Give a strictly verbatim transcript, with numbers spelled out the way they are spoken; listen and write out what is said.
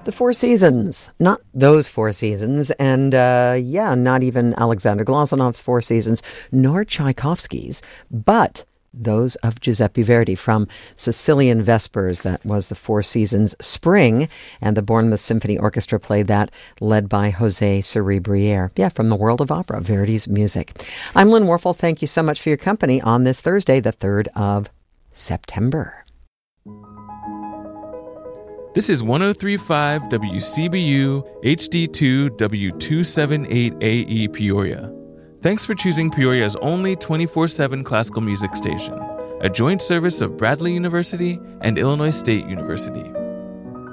The Four Seasons, not those Four Seasons, and uh, yeah, not even Alexander Glosanov's Four Seasons, nor Tchaikovsky's, but those of Giuseppe Verdi from Sicilian Vespers. That was the Four Seasons Spring, and the Bournemouth Symphony Orchestra played that, led by Jose Cerebriere. Yeah, from the world of opera, Verdi's music. I'm Lynn Warfel. Thank you so much for your company on this Thursday, the third of September. This is one oh three point five W C B U H D two W two seventy-eight A E Peoria. Thanks for choosing Peoria's only twenty-four seven classical music station, a joint service of Bradley University and Illinois State University.